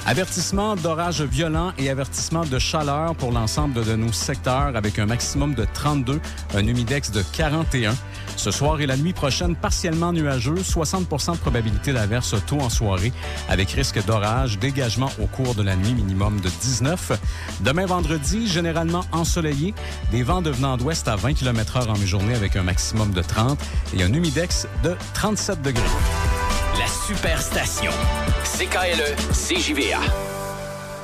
Avertissement d'orage violent et avertissement de chaleur pour l'ensemble de nos secteurs avec un maximum de 32, un humidex de 41. Ce soir et la nuit prochaine, partiellement nuageux, 60 de probabilité d'averse tôt en soirée avec risque d'orage, dégagement au cours de la nuit minimum de 19. Demain vendredi, généralement ensoleillé, des vents devenant d'ouest à 20 km/h en mi-journée avec un maximum de 30 et un humidex de 37 degrés. La Superstation. CKLE, CJVA.